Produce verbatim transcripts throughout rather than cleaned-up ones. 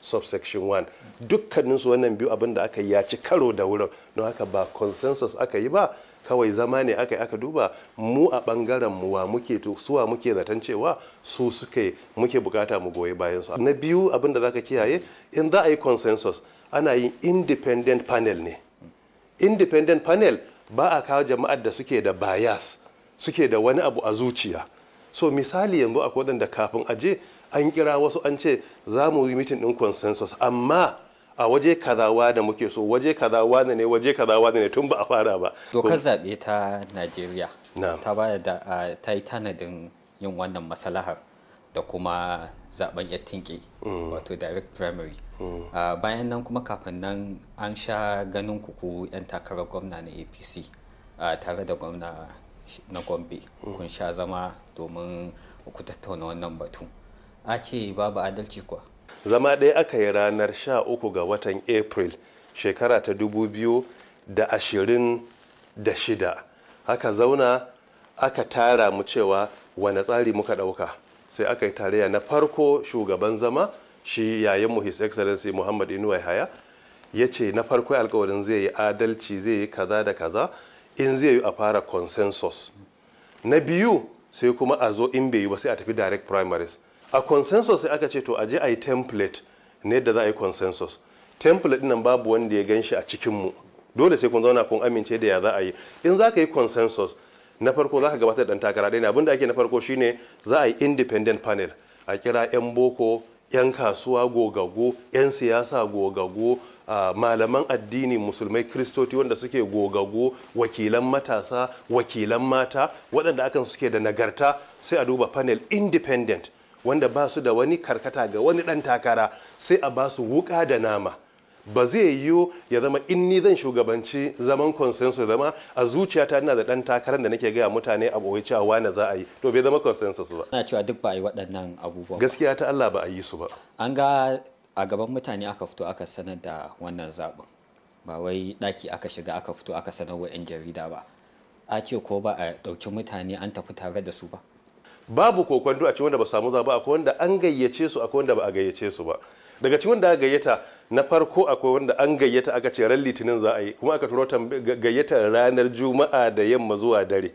subsection one. Dukkaninsu wannan biyu abin da aka yi ya ci karo da wurin, don haka ba consensus aka yi ba, kawai zama ne aka yi aka duba mu a ɓangaren mu wa muke to suwa muke zaton cewa su suke muke bukata mu goyi bayan su. Na biyu abin da zaka kiyaye, in za a yi consensus ana yin independent panel ne. Independent panel ba a kawo jama'ar da suke da bias, suke da wani abu a zuciya. So misali yanzu akwai waɗanda kafin aje an kira wasu an ce za mu yi mitin ɗin consensus, amma a waje kazawa da muke so, waje kazawa ne waje kazawa ne tun ba a fara ba. Dokar zaɓe ta Najeriya ta ba da ta yi tanadin yin wannan masalahar da kuma zaben ya tinke wato direct primary. Bayan nan kuma kafin nan an sha ganin kuku 'yan takarar gwamna na A P C tare da gwamna na Gombe kun sha zama domin ku tattauna wannan batu. A ce babu adalci kuwa? Zama ɗaya aka yi ranar sha uku ga watan April shekara ta dubu biyu da ashirin da shida. Aka zauna aka tara mu cewa wane tsari muka ɗauka. Sai aka yi tarayya na farko shugaban zama shi yayin His Excellency Muhammad Inuwa Yahaya ya ce na farko alkawarin zai yi adalci, zai yi kaza da kaza, in zai yi a fara consensus. Na biyu sai kuma a zo in bai yi ba sai a tafi direct primaries. A consensus sai aka ce to aje a yi template ne da za a yi consensus. Template nan babu wanda ya gan shi a cikinmu, dole sai kun zauna kun amince da ya za a yi. In za ka yi consensus na farko za ka gabatar da ɗan takara ɗaya ne. Abin da ake na farko shine za a yi independent panel, a kira 'yan boko, 'yan kasuwa gogaggo, 'yan siyasa gogaggo, uh, malaman addini musulmai kristoti wanda suke gogaggo, wakilan matasa, wakilan mata waɗanda akan suke da nagarta, sai a duba panel independent wanda ba su da wani karkata ga wani ɗan takara, sai a ba su wuka da nama. Ba zai yiwu ya zama in ni zan shugabanci zaman consensus zama a zuciyata ina da ɗan takarar da nake gaya mutane a ɓoye cewa wane za a yi, to bai zama consensus ba. Ana cewa duk ba a yi waɗannan abubuwan. Gaskiya ta Allah ba a yi su ba. An ga a gaban mutane aka fito aka sanar da wannan zaɓin, ba wai ɗaki aka shiga aka fito aka sanar wa 'yan jarida ba. A ce ko ba a ɗauki mutane an tafi tare da su ba. Babu kokwanto a cikin wanda ba samu zaɓa, akwai wanda an gayyace su, akwai wanda ba a gayyace su ba. Daga cikin wanda aka gayyata na farko akwai wanda an gayyata aka ce ran litinin za a yi, kuma aka turo gayyatar ranar juma'a da yamma zuwa dare.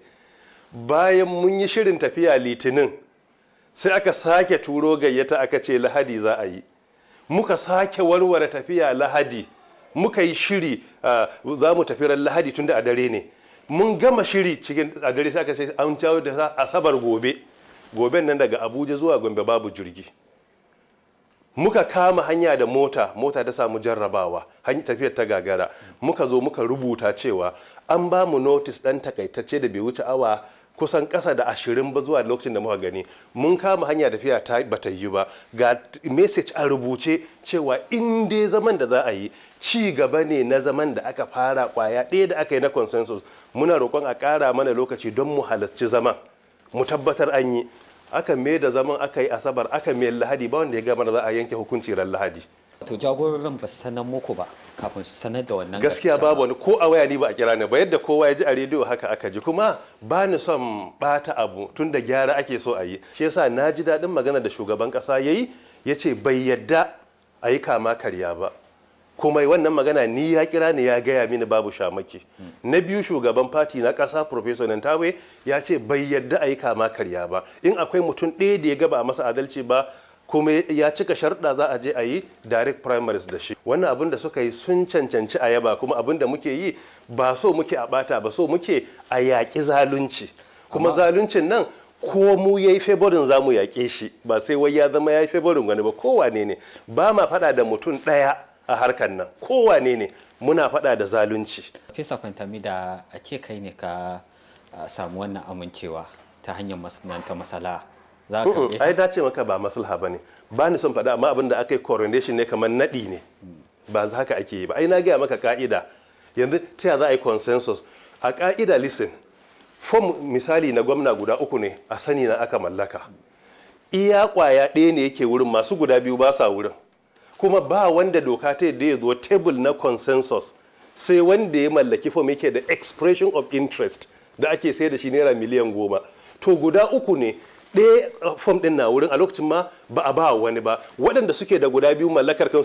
Bayan mun yi shirin tafiya litinin sai aka sake turo gayyata aka ce lahadi za a yi. Muka sake warware tafiya lahadi, muka yi shiri za mu tafi ran lahadi tun da a dare ne. Mun gama shiri cikin a dare sai aka ce an jawo da asabar gobe. Goben nan daga Abuja zuwa Gombe babu jirgi. Muka kama hanya da mota, mota ta samu jarrabawa, hanyar tafiyar ta gagara. Muka zo muka rubuta cewa an ba mu notice ɗan takaitacce da bai wuce awa kusan ƙasa da ashirin ba zuwa lokacin da muka gani. Mun kama hanya tafiya ta bata yi ba, ga message a rubuce cewa in dai zaman da za a yi ci gaba ne na zaman da aka fara kwaya ɗaya da aka yi na consensus. Muna roƙon a ƙara mana lokaci don mu halarci zaman, mu tabbatar an yi. Aka mai da zaman aka yi asabar, aka mai lahadi, ba wanda ya gama da za a yanke hukunci ran lahadi. To jagororin ba su sanar muku ba kafin su sanar da wannan gaskiya babu wani ko a waya ni ba a kira ni ba, yadda kowa ya ji a rediyo haka aka ji. Kuma ba ni son bata abu tun da gyara ake so a yi, shi yasa na ji daɗin magana da shugaban ƙasa ya yi, ya ce bai yadda a yi kama karya ba. Kuma wannan magana ni ya kira ni ya gaya mini babu shamaki. Na biyu shugaban fati na ƙasa Professor Nantawe ya ce bai yadda a yi kama karya ba. In akwai mutum ɗaya da ya gaba a masa adalci ba kuma ya cika sharɗa za a je a yi direct primaries da shi. Wannan abin da suka yi sun cancanci a yaba, kuma abin da muke yi ba so muke a ɓata ba, so muke a yaƙi zalunci. Kuma zaluncin nan ko mu yayi favorin za mu yaƙe shi, ba sai wai ya zama ya yi favorin wani ba, kowane ne. Ba ma faɗa da mutum ɗaya a harkar nan, kowane ne muna faɗa da zalunci. Fesa Fantami, da a ce kai ne ka samu wannan amincewa ta hanyar masananta masala, za ka ai dace maka ba maslaha bane, ba ni son faɗa, amma abin da aka yi coronation ne kamar naɗi ne, ba za haka ake yi ba. Ai na gaya maka ka'ida, yanzu ta za a yi consensus a ka'ida. Listen, form misali na gwamna guda uku ne a sani na aka mallaka, iya kwaya ɗaya ne yake wurin, masu guda biyu ba sa wurin. Kuma ba wanda doka ta yadda ya zo table na consensus sai wanda ya mallaki form yake da expression of interest da ake sai da shi naira miliyan goma. To guda uku ne, ɗaya form ɗin na wurin a lokacin ma ba a ba wani ba, waɗanda suke da guda biyu mallakar kansu